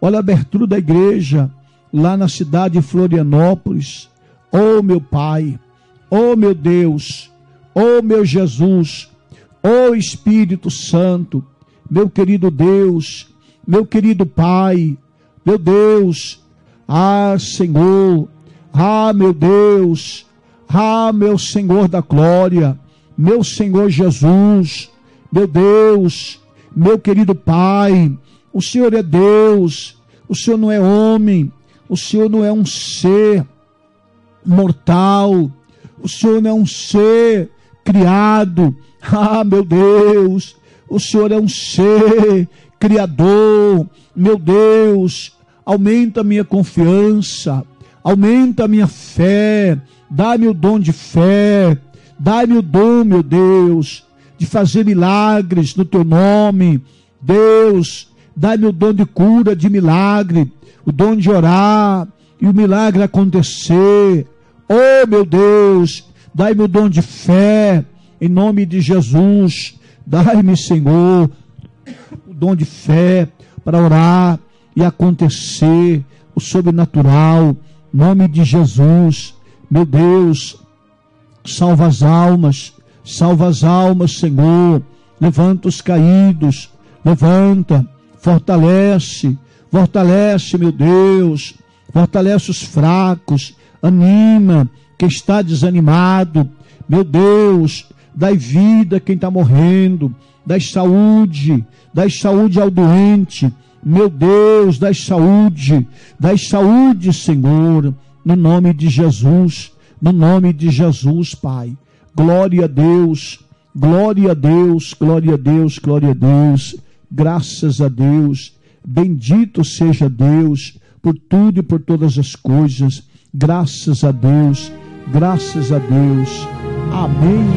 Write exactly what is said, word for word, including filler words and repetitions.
Olha a abertura da igreja lá na cidade de Florianópolis. Oh, meu Pai, oh, meu Deus, oh, meu Jesus, oh, Espírito Santo, meu querido Deus, meu querido Pai, meu Deus, ah, Senhor, ah, meu Deus, ah, meu Senhor da glória, meu Senhor Jesus, meu Deus, meu querido Pai, o Senhor é Deus, o Senhor não é homem, o Senhor não é um ser mortal, o Senhor não é um ser criado, ah, meu Deus, o Senhor é um ser criador, meu Deus, aumenta a minha confiança, aumenta a minha fé, dá-me o dom de fé, dá-me o dom, meu Deus, de fazer milagres no teu nome, Deus, dá-me o dom de cura, de milagre, o dom de orar e o milagre acontecer. Oh, meu Deus, dai-me o dom de fé, em nome de Jesus, dai-me, Senhor, o dom de fé para orar e acontecer o sobrenatural, em nome de Jesus. Meu Deus, salva as almas, salva as almas, Senhor, levanta os caídos, levanta, fortalece, fortalece, meu Deus, fortalece os fracos, anima quem está desanimado, meu Deus, dai vida a quem está morrendo, dai saúde, dai saúde ao doente, meu Deus, dai saúde, dai saúde, Senhor, no nome de Jesus, no nome de Jesus, Pai. Glória a Deus, glória a Deus, glória a Deus, glória a Deus, graças a Deus, bendito seja Deus por tudo e por todas as coisas, graças a Deus, graças a Deus, amém.